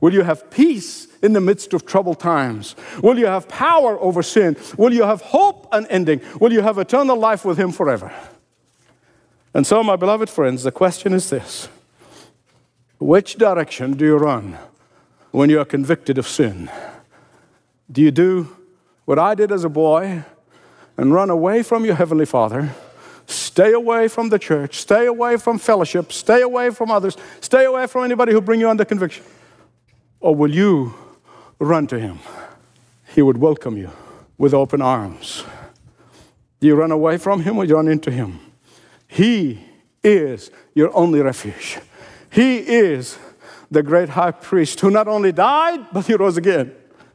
Will you have peace in the midst of troubled times? Will you have power over sin? Will you have hope unending? Will you have eternal life with him forever? And so, my beloved friends, the question is this: which direction do you run when you are convicted of sin? Do you do what I did as a boy and run away from your Heavenly Father, stay away from the church, stay away from fellowship, stay away from others, stay away from anybody who bring you under conviction? Or will you run to him? He would welcome you with open arms. Do you run away from him or you run into him? He is your only refuge. He is the great high priest who not only died, but he rose again.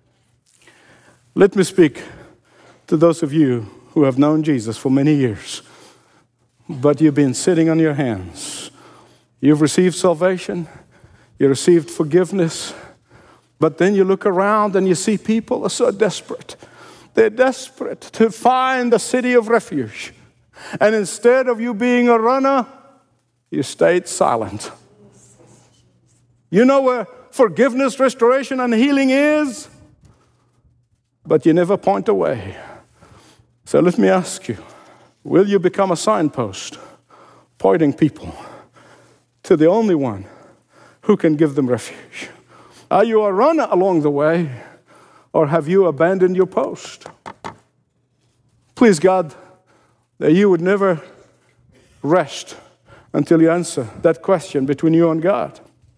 Let me speak to those of you who have known Jesus for many years, but you've been sitting on your hands. You've received salvation, you received forgiveness, but then you look around and you see people are so desperate. They're desperate to find the city of refuge. And instead of you being a runner, you stayed silent. You know where forgiveness, restoration, and healing is, but you never point away. So let me ask you, will you become a signpost pointing people to the only one who can give them refuge? Are you a runner along the way, or have you abandoned your post? Please, God, that you would never rest until you answer that question between you and God.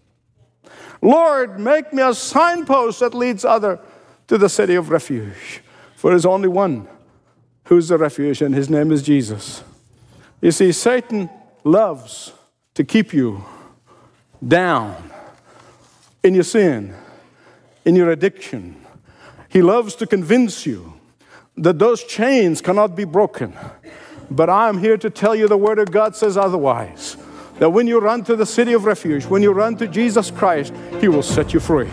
Lord, make me a signpost that leads others to the city of refuge. For there is only one who's the refuge, and his name is Jesus. You see, Satan loves to keep you down in your sin, in your addiction. He loves to convince you that those chains cannot be broken. But I am here to tell you the Word of God says otherwise. That when you run to the city of refuge, when you run to Jesus Christ, He will set you free.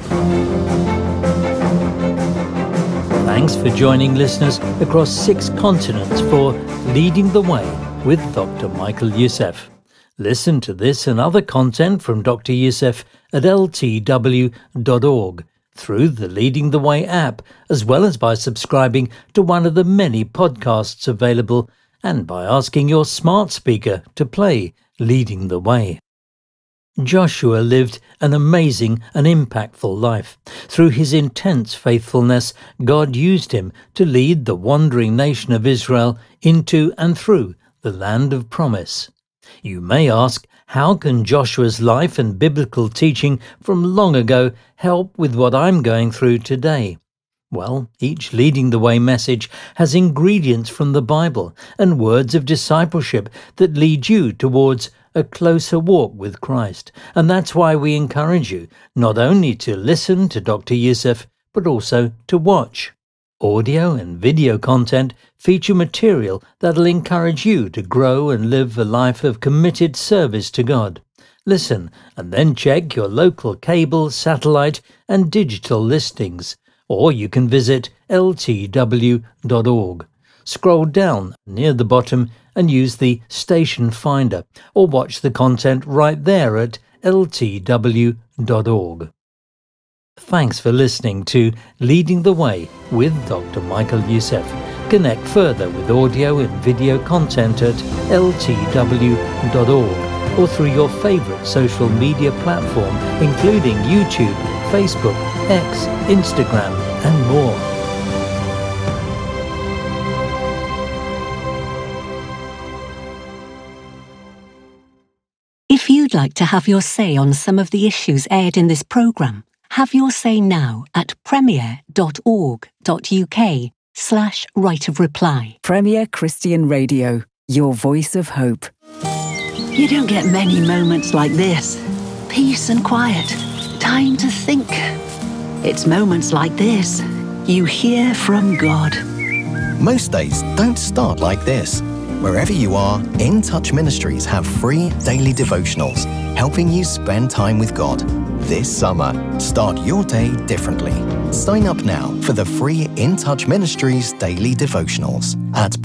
Thanks for joining listeners across 6 continents for Leading the Way with Dr. Michael Youssef. Listen to this and other content from Dr. Youssef at ltw.org through the Leading the Way app, as well as by subscribing to one of the many podcasts available and by asking your smart speaker to play Leading the Way. Joshua lived an amazing and impactful life. Through his intense faithfulness, God used him to lead the wandering nation of Israel into and through the land of promise. You may ask, how can Joshua's life and biblical teaching from long ago help with what I'm going through today? Well, each Leading the Way message has ingredients from the Bible and words of discipleship that lead you towards a closer walk with Christ. And that's why we encourage you not only to listen to Dr. Youssef, but also to watch. Audio and video content feature material that'll encourage you to grow and live a life of committed service to God. Listen and then check your local cable, satellite and digital listings. Or you can visit ltw.org. Scroll down near the bottom and use the station finder, or watch the content right there at ltw.org. Thanks for listening to Leading the Way with Dr. Michael Youssef. Connect further with audio and video content at ltw.org or through your favorite social media platform, including YouTube, Facebook, X, Instagram, and more. If you'd like to have your say on some of the issues aired in this programme, have your say now at premier.org.uk/right of reply. Premier Christian Radio, your voice of hope. You don't get many moments like this. Peace and quiet. Time to think. It's moments like this you hear from God. Most days don't start like this. Wherever you are, In Touch Ministries have free daily devotionals, helping you spend time with God. This summer, start your day differently. Sign up now for the free In Touch Ministries daily devotionals at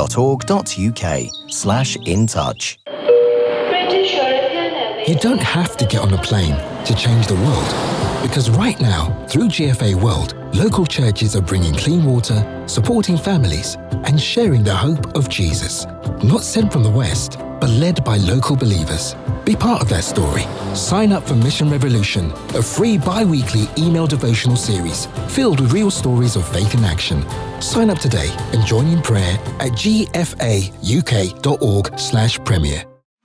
premier.org.uk/intouch. You don't have to get on a plane to change the world. Because right now, through GFA World, local churches are bringing clean water, supporting families, and sharing the hope of Jesus. Not sent from the West, but led by local believers. Be part of that story. Sign up for Mission Revolution, a free bi-weekly email devotional series filled with real stories of faith in action. Sign up today and join in prayer at gfauk.org/premier.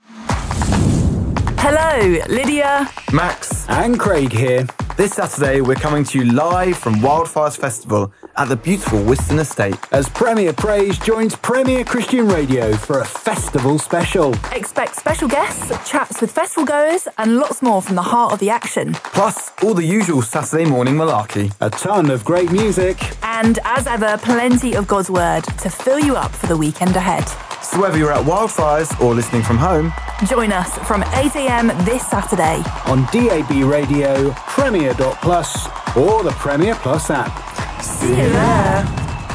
Hello, Lydia, Max and Craig here. This Saturday we're coming to you live from Wildfires Festival at the beautiful Wiston Estate as Premier Praise joins Premier Christian Radio for a festival special. expect special guests, chats with festival goers and lots more from the heart of the action. Plus all the usual Saturday morning malarkey. A ton of great music. And as ever, plenty of God's Word to fill you up for the weekend ahead. So whether you're at Wildfires or listening from home, join us from 8 a.m. this Saturday on DAB Radio, Premier.Plus or the Premier Plus app. See you there.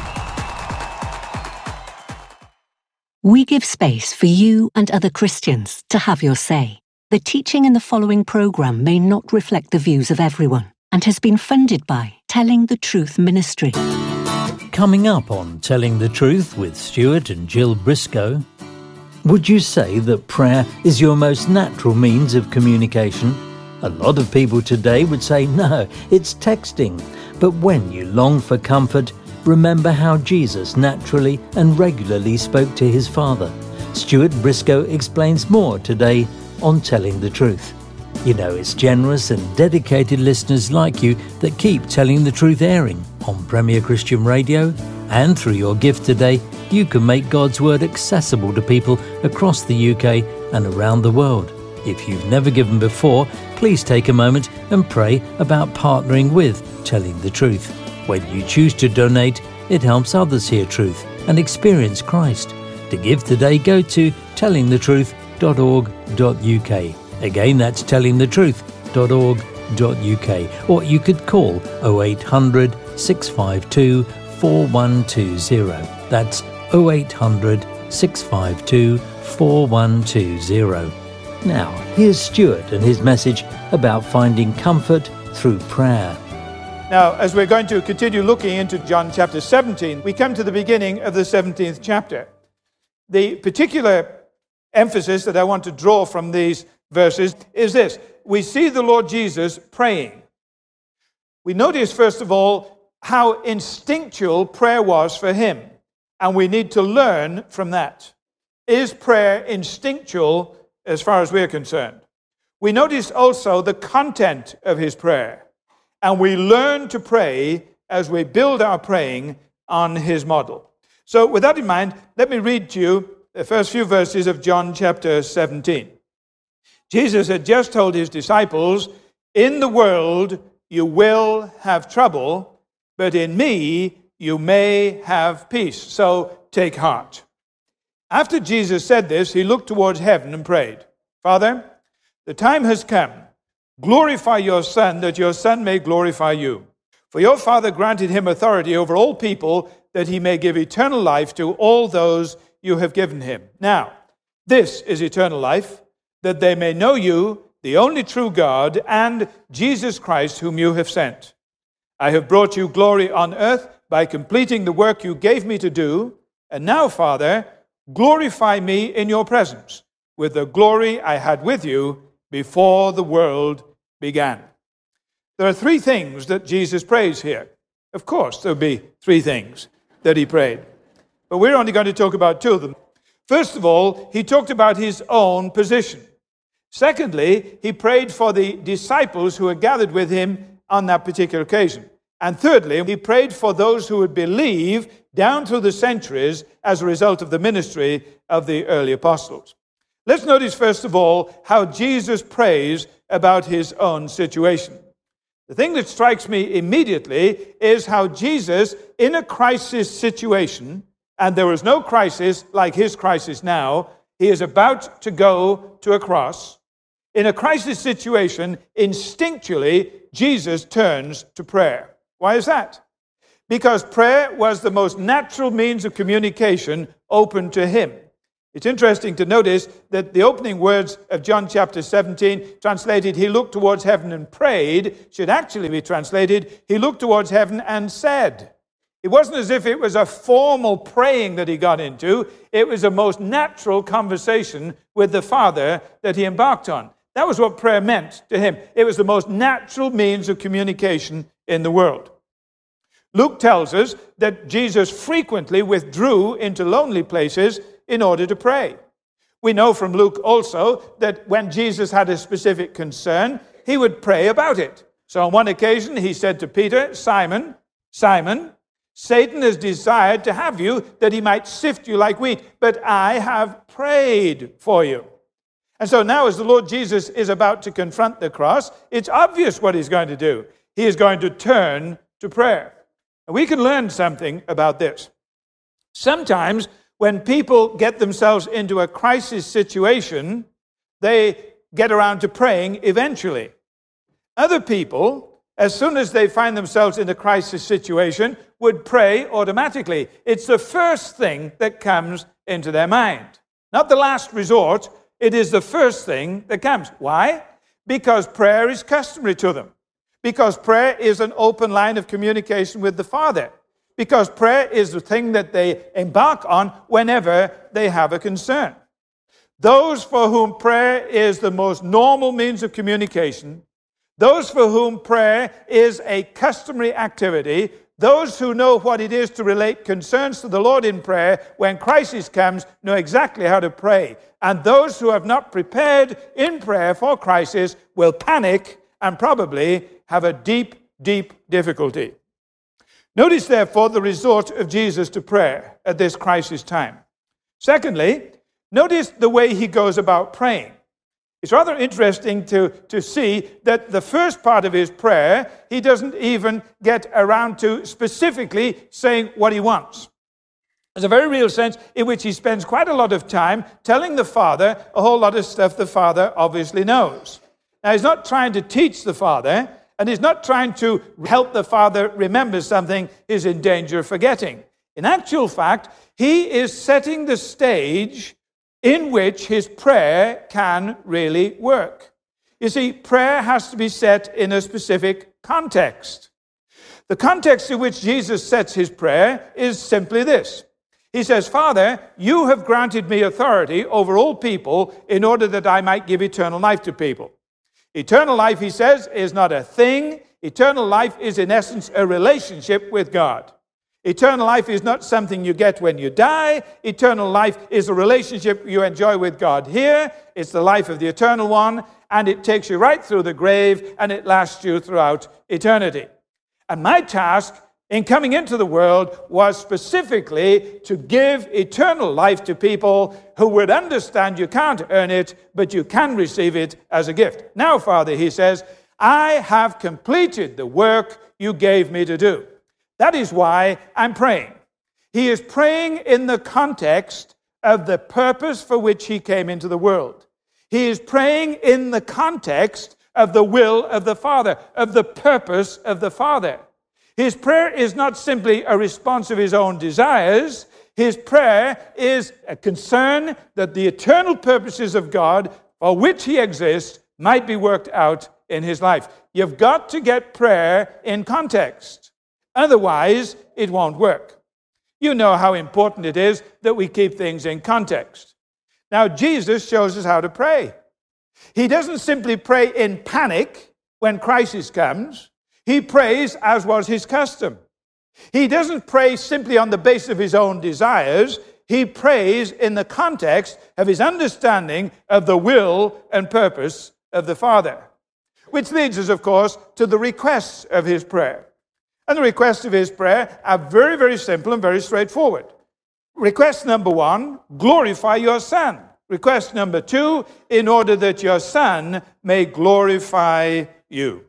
We give space for you and other Christians to have your say. The teaching in the following programme may not reflect the views of everyone and has been funded by Telling the Truth Ministry. Coming up on Telling the Truth with Stuart and Jill Briscoe, would you say that prayer is your most natural means of communication? A lot of people today would say no, it's texting. But when you long for comfort, remember how Jesus naturally and regularly spoke to his Father. Stuart Briscoe explains more today on Telling the Truth. You know, it's generous and dedicated listeners like you that keep Telling the Truth airing on Premier Christian Radio. And through your gift today, you can make God's Word accessible to people across the UK and around the world. If you've never given before, please take a moment and pray about partnering with Telling the Truth. When you choose to donate, it helps others hear truth and experience Christ. To give today, go to tellingthetruth.org.uk. Again, that's tellingthetruth.org.uk. Or you could call 0800 652 4120. That's 0800 652 4120. Now, here's Stuart and his message about finding comfort through prayer. Now, as we're going to continue looking into John chapter 17, we come to the beginning of the 17th chapter. The particular emphasis that I want to draw from these verses is this. We see the Lord Jesus praying. We notice, first of all, how instinctual prayer was for him, and we need to learn from that. Is prayer instinctual as far as we're concerned? We notice also the content of his prayer, and we learn to pray as we build our praying on his model. So with that in mind, let me read to you the first few verses of John chapter 17. Jesus had just told his disciples, "In the world you will have trouble, but in me you may have peace. So take heart." After Jesus said this, he looked towards heaven and prayed, "Father, the time has come. Glorify your Son, that your Son may glorify you. For your Father granted him authority over all people, that he may give eternal life to all those you have given him. Now, this is eternal life, that they may know you, the only true God, and Jesus Christ, whom you have sent. I have brought you glory on earth by completing the work you gave me to do. And now, Father, glorify me in your presence with the glory I had with you before the world began." There are three things that Jesus prays here. Of course, there'll be three things that he prayed, but we're only going to talk about two of them. First of all, he talked about his own position. Secondly, he prayed for the disciples who had gathered with him on that particular occasion. And thirdly, he prayed for those who would believe down through the centuries as a result of the ministry of the early apostles. Let's notice, first of all, how Jesus prays about his own situation. The thing that strikes me immediately is how Jesus, in a crisis situation, and there was no crisis like his crisis now, he is about to go to a cross. In a crisis situation, instinctually, Jesus turns to prayer. Why is that? Because prayer was the most natural means of communication open to him. It's interesting to notice that the opening words of John chapter 17, translated, he looked towards heaven and prayed, should actually be translated, he looked towards heaven and said. It wasn't as if it was a formal praying that he got into. It was a most natural conversation with the Father that he embarked on. That was what prayer meant to him. It was the most natural means of communication in the world. Luke tells us that Jesus frequently withdrew into lonely places in order to pray. We know from Luke also that when Jesus had a specific concern, he would pray about it. So on one occasion, he said to Peter, Simon, Simon, Satan has desired to have you that he might sift you like wheat, but I have prayed for you. And so now as the Lord Jesus is about to confront the cross, it's obvious what he's going to do. He is going to turn to prayer. And we can learn something about this. Sometimes when people get themselves into a crisis situation, they get around to praying eventually. Other people, as soon as they find themselves in a crisis situation, would pray automatically. It's the first thing that comes into their mind. Not the last resort, it is the first thing that comes. Why? Because prayer is customary to them. Because prayer is an open line of communication with the Father. Because prayer is the thing that they embark on whenever they have a concern. Those for whom prayer is the most normal means of communication, those for whom prayer is a customary activity, those who know what it is to relate concerns to the Lord in prayer when crisis comes know exactly how to pray. And those who have not prepared in prayer for crisis will panic and probably have a deep, deep difficulty. Notice, therefore, the resort of Jesus to prayer at this crisis time. Secondly, notice the way he goes about praying. It's rather interesting to see that the first part of his prayer, he doesn't even get around to specifically saying what he wants. There's a very real sense in which he spends quite a lot of time telling the Father a whole lot of stuff the Father obviously knows. Now, he's not trying to teach the Father, and he's not trying to help the Father remember something he's in danger of forgetting. In actual fact, he is setting the stage in which his prayer can really work. You see, prayer has to be set in a specific context. The context in which Jesus sets his prayer is simply this. He says, Father, you have granted me authority over all people in order that I might give eternal life to people. Eternal life, he says, is not a thing. Eternal life is, in essence, a relationship with God. Eternal life is not something you get when you die. Eternal life is a relationship you enjoy with God here. It's the life of the Eternal One, and it takes you right through the grave, and it lasts you throughout eternity. And my task in coming into the world was specifically to give eternal life to people who would understand you can't earn it, but you can receive it as a gift. Now, Father, he says, I have completed the work you gave me to do. That is why I'm praying. He is praying in the context of the purpose for which he came into the world. He is praying in the context of the will of the Father, of the purpose of the Father. His prayer is not simply a response of his own desires. His prayer is a concern that the eternal purposes of God for which he exists might be worked out in his life. You've got to get prayer in context. Otherwise, it won't work. You know how important it is that we keep things in context. Now, Jesus shows us how to pray. He doesn't simply pray in panic when crisis comes. He prays as was his custom. He doesn't pray simply on the basis of his own desires. He prays in the context of his understanding of the will and purpose of the Father. Which leads us, of course, to the requests of his prayer. And the requests of his prayer are very, very simple and very straightforward. Request number 1, glorify your Son. Request number 2, in order that your Son may glorify you.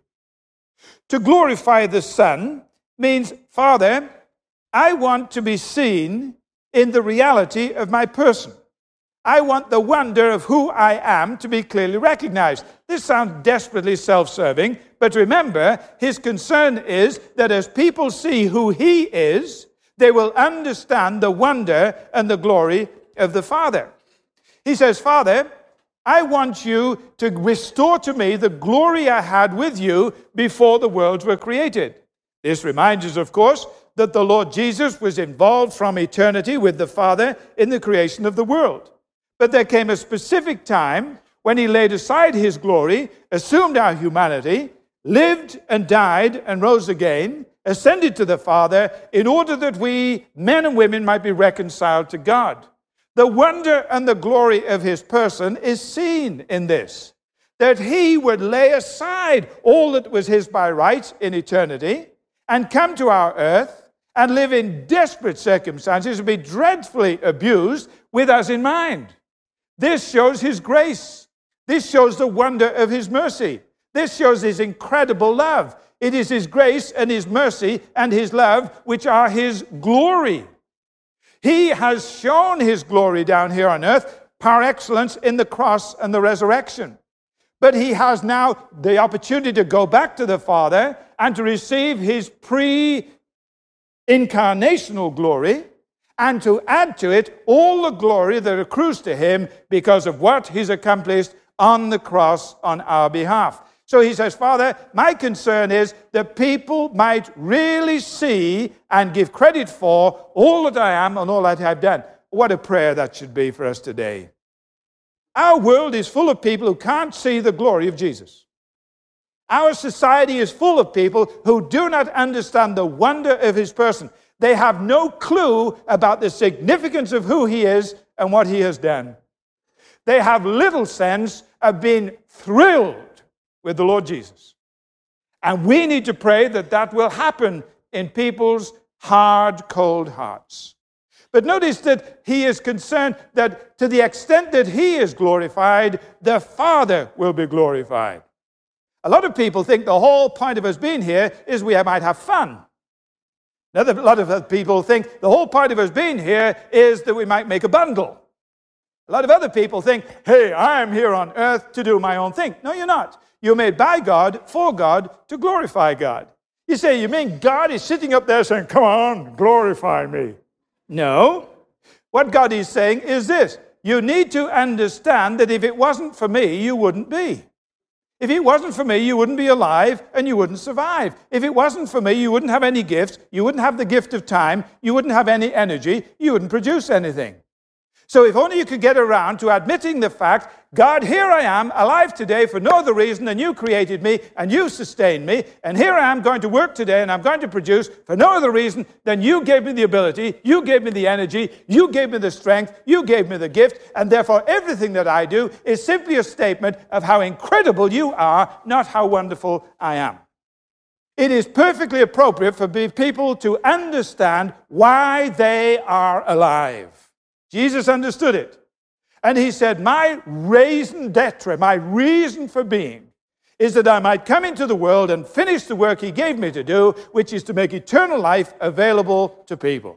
To glorify the Son means, Father, I want to be seen in the reality of my person. I want the wonder of who I am to be clearly recognized. This sounds desperately self-serving, but remember, his concern is that as people see who he is, they will understand the wonder and the glory of the Father. He says, Father, I want you to restore to me the glory I had with you before the worlds were created. This reminds us, of course, that the Lord Jesus was involved from eternity with the Father in the creation of the world. But there came a specific time when he laid aside his glory, assumed our humanity, lived and died and rose again, ascended to the Father in order that we, men and women, might be reconciled to God. The wonder and the glory of his person is seen in this, that he would lay aside all that was his by right in eternity and come to our earth and live in desperate circumstances and be dreadfully abused with us in mind. This shows his grace. This shows the wonder of his mercy. This shows his incredible love. It is his grace and his mercy and his love which are his glory. He has shown his glory down here on earth par excellence in the cross and the resurrection. But he has now the opportunity to go back to the Father and to receive his pre-incarnational glory and to add to it all the glory that accrues to him because of what he's accomplished on the cross on our behalf. So he says, Father, my concern is that people might really see and give credit for all that I am and all that I've done. What a prayer that should be for us today. Our world is full of people who can't see the glory of Jesus. Our society is full of people who do not understand the wonder of his person. They have no clue about the significance of who he is and what he has done. They have little sense of being thrilled with the Lord Jesus. And we need to pray that that will happen in people's hard, cold hearts. But notice that he is concerned that to the extent that he is glorified, the Father will be glorified. A lot of people think the whole point of us being here is we might have fun. A lot of people think the whole point of us being here is that we might make a bundle. A lot of other people think, hey, I am here on earth to do my own thing. No, you're not. You're made by God, for God, to glorify God. You say, you mean God is sitting up there saying, come on, glorify me? No. What God is saying is this. You need to understand that if it wasn't for me, you wouldn't be. If it wasn't for me, you wouldn't be alive and you wouldn't survive. If it wasn't for me, you wouldn't have any gifts. You wouldn't have the gift of time. You wouldn't have any energy. You wouldn't produce anything. So if only you could get around to admitting the fact, God, here I am, alive today for no other reason than you created me and you sustained me, and here I am going to work today and I'm going to produce for no other reason than you gave me the ability, you gave me the energy, you gave me the strength, you gave me the gift, and therefore everything that I do is simply a statement of how incredible you are, not how wonderful I am. It is perfectly appropriate for people to understand why they are alive. Jesus understood it. And he said, my raison d'etre, my reason for being, is that I might come into the world and finish the work he gave me to do, which is to make eternal life available to people.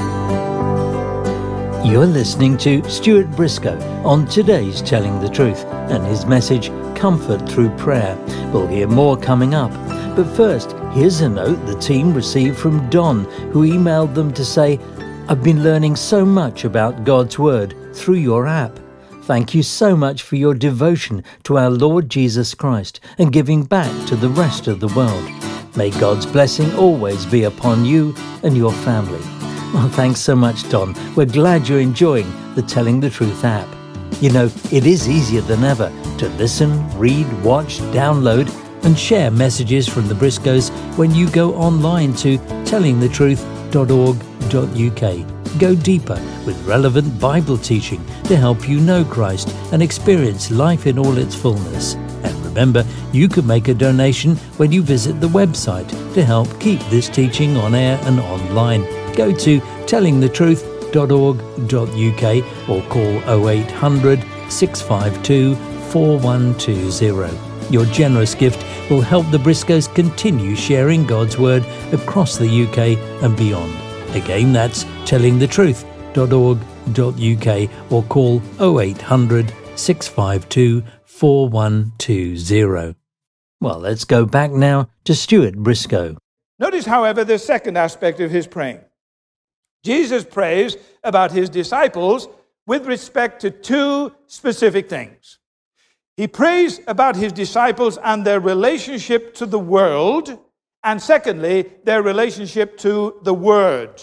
You're listening to Stuart Briscoe on today's Telling the Truth and his message, Comfort Through Prayer. We'll hear more coming up. But first, here's a note the team received from Don, who emailed them to say, I've been learning so much about God's Word through your app. Thank you so much for your devotion to our Lord Jesus Christ and giving back to the rest of the world. May God's blessing always be upon you and your family. Well, thanks so much, Don. We're glad you're enjoying the Telling the Truth app. You know, it is easier than ever to listen, read, watch, download and share messages from the Briscoes when you go online to tellingthetruth.org.uk. Go deeper with relevant Bible teaching to help you know Christ and experience life in all its fullness. And remember, you can make a donation when you visit the website to help keep this teaching on air and online. Go to tellingthetruth.org.uk or call 0800 652 4120. Your generous gift will help the Briscoes continue sharing God's Word across the UK and beyond. Again, that's tellingthetruth.org.uk or call 0800 652 4120. Well, let's go back now to Stuart Briscoe. Notice, however, the second aspect of his praying. Jesus prays about his disciples with respect to two specific things. He prays about his disciples and their relationship to the world, and secondly, their relationship to the Word.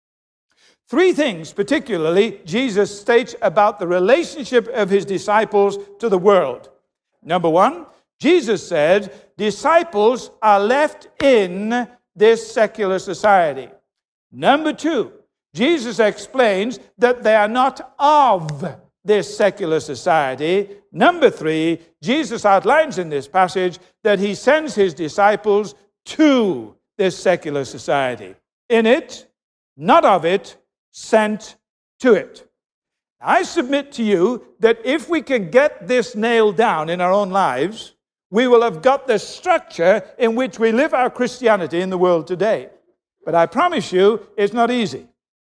Three things, particularly, Jesus states about the relationship of his disciples to the world. Number one, Jesus said, disciples are left in this secular society. Number two, Jesus explains that they are not of this secular society. Number three, Jesus outlines in this passage that he sends his disciples to this secular society. In it, not of it, sent to it. I submit to you that if we can get this nailed down in our own lives, we will have got the structure in which we live our Christianity in the world today. But I promise you, it's not easy.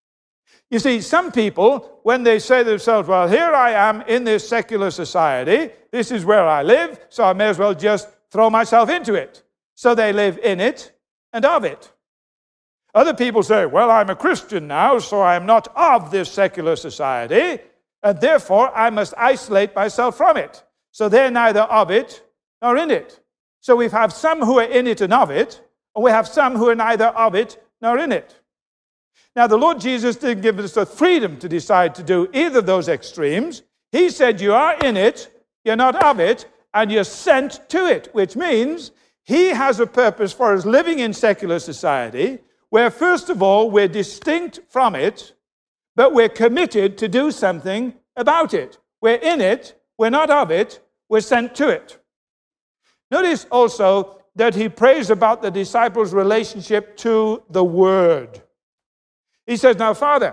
You see, some people, when they say to themselves, well, here I am in this secular society, this is where I live, so I may as well just throw myself into it. So they live in it and of it. Other people say, well, I'm a Christian now, so I'm not of this secular society, and therefore I must isolate myself from it. So they're neither of it nor in it. So we have some who are in it and of it, and we have some who are neither of it nor in it. Now, the Lord Jesus didn't give us the freedom to decide to do either of those extremes. He said you are in it, you're not of it, and you're sent to it, which means he has a purpose for us living in secular society, where first of all, we're distinct from it, but we're committed to do something about it. We're in it, we're not of it, we're sent to it. Notice also that he prays about the disciples' relationship to the Word. He says, now, Father,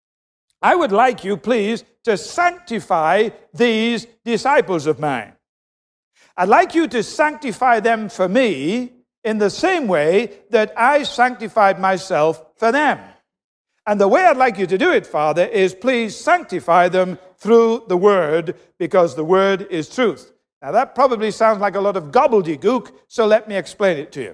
I would like you, please, to sanctify these disciples of mine. I'd like you to sanctify them for me in the same way that I sanctified myself for them. And the way I'd like you to do it, Father, is please sanctify them through the Word, because the Word is truth. Now, that probably sounds like a lot of gobbledygook, so let me explain it to you.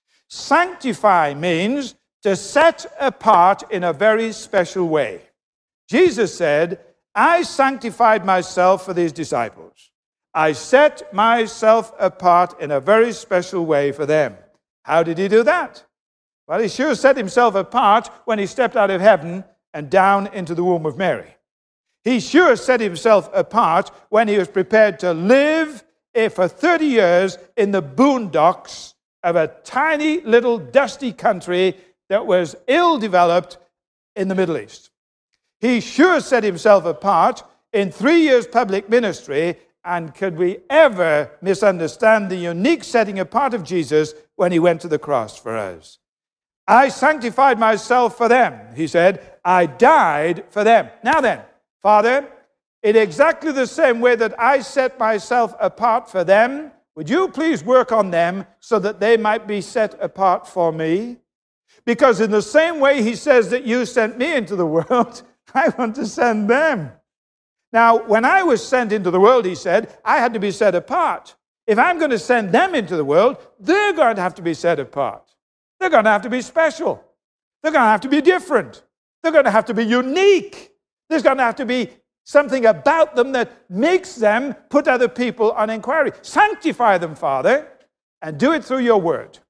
Sanctify means to set apart in a very special way. Jesus said, I sanctified myself for these disciples. I set myself apart in a very special way for them. How did he do that? Well, he sure set himself apart when he stepped out of heaven and down into the womb of Mary. He sure set himself apart when he was prepared to live for 30 years in the boondocks of a tiny little dusty country that was ill-developed in the Middle East. He sure set himself apart in 3 years public ministry, and could we ever misunderstand the unique setting apart of Jesus when he went to the cross for us? I sanctified myself for them, he said. I died for them. Now then, Father, in exactly the same way that I set myself apart for them, would you please work on them so that they might be set apart for me? Because in the same way he says that you sent me into the world, I want to send them. Now, when I was sent into the world, he said, I had to be set apart. If I'm going to send them into the world, they're going to have to be set apart. They're going to have to be special. They're going to have to be different. They're going to have to be unique. There's going to have to be something about them that makes them put other people on inquiry. Sanctify them, Father, and do it through your word.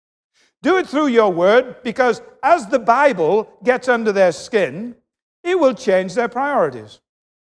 Do it through your word, because as the Bible gets under their skin, it will change their priorities.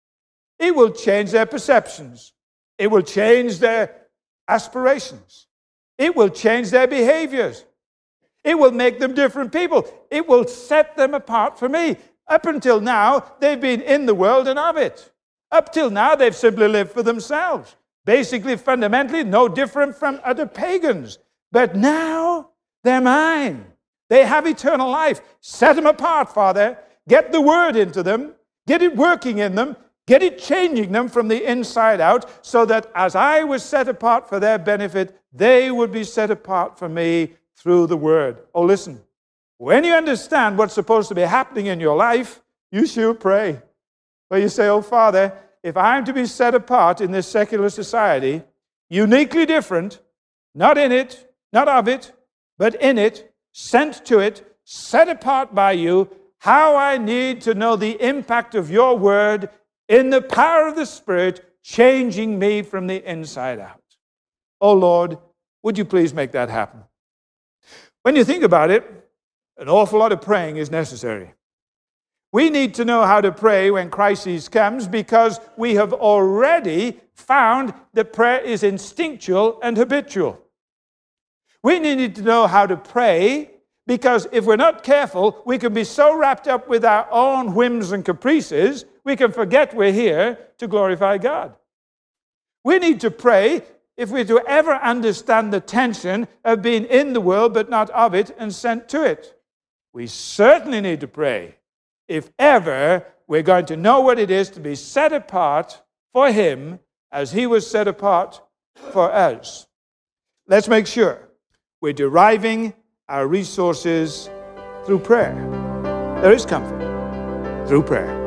It will change their perceptions. It will change their aspirations. It will change their behaviors. It will make them different people. It will set them apart for me. Up until now, they've been in the world and of it. Up till now, they've simply lived for themselves. Basically, fundamentally, no different from other pagans. But now, they're mine. They have eternal life. Set them apart, Father. Get the word into them. Get it working in them. Get it changing them from the inside out, so that as I was set apart for their benefit, they would be set apart for me through the word. Oh, listen. When you understand what's supposed to be happening in your life, you sure pray. Where you say, oh, Father, if I'm to be set apart in this secular society, uniquely different, not in it, not of it, but in it, sent to it, set apart by you, how I need to know the impact of your word in the power of the Spirit, changing me from the inside out. Oh Lord, would you please make that happen? When you think about it, an awful lot of praying is necessary. We need to know how to pray when crisis comes because we have already found that prayer is instinctual and habitual. We need to know how to pray because if we're not careful, we can be so wrapped up with our own whims and caprices, we can forget we're here to glorify God. We need to pray if we're to ever understand the tension of being in the world but not of it and sent to it. We certainly need to pray if ever we're going to know what it is to be set apart for Him as He was set apart for us. Let's make sure we're deriving our resources through prayer. There is comfort through prayer.